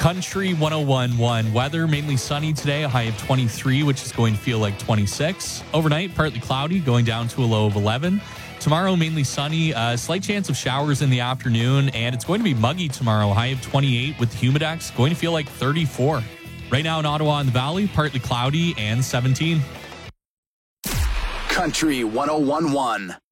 Country 101.1 weather, mainly sunny today, a high of 23, which is going to feel like 26. Overnight, partly cloudy, going down to a low of 11. Tomorrow, mainly sunny, slight chance of showers in the afternoon, and it's going to be muggy tomorrow, high of 28 with humidex, going to feel like 34. Right now in Ottawa and the Valley, partly cloudy and 17. Country 101.1.